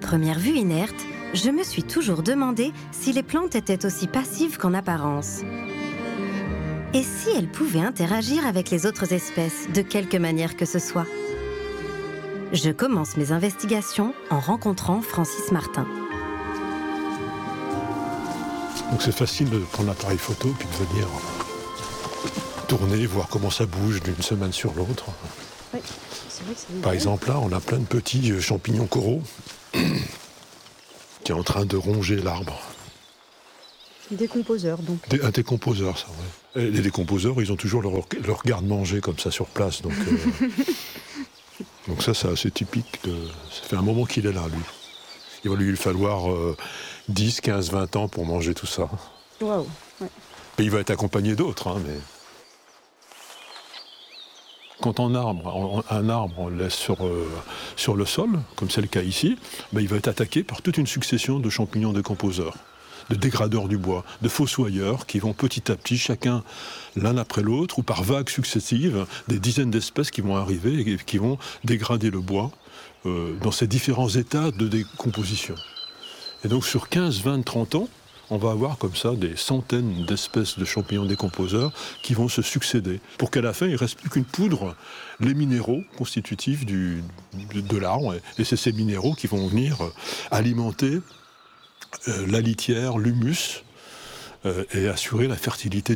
première vue inerte, je me suis toujours demandé si les plantes étaient aussi passives qu'en apparence. Et si elles pouvaient interagir avec les autres espèces, de quelque manière que ce soit. Je commence mes investigations en rencontrant Francis Martin. Donc c'est facile de prendre l'appareil photo puis de venir tourner, voir comment ça bouge d'une semaine sur l'autre. Oui, c'est vrai que c'est Par exemple, là, on a plein de petits champignons coraux qui est en train de ronger l'arbre. décomposeur, donc. Un décomposeur, ça, ouais. Et les décomposeurs, ils ont toujours leur garde-manger comme ça sur place. Donc, donc ça, c'est assez typique. Ça fait un moment qu'il est là, lui. Il va lui falloir 10, 15, 20 ans pour manger tout ça. Waouh. Ouais. Et il va être accompagné d'autres, mais... Quand un arbre, on le laisse sur le sol, comme c'est le cas ici, ben il va être attaqué par toute une succession de champignons décomposeurs, de dégradeurs du bois, de fossoyeurs qui vont petit à petit, chacun l'un après l'autre, ou par vagues successives, des dizaines d'espèces qui vont arriver et qui vont dégrader le bois dans ses différents états de décomposition. Et donc sur 15, 20, 30 ans, on va avoir comme ça des centaines d'espèces de champignons décomposeurs qui vont se succéder, pour qu'à la fin, il ne reste plus qu'une poudre, les minéraux constitutifs de l'arbre, et c'est ces minéraux qui vont venir alimenter la litière, l'humus, et assurer la fertilité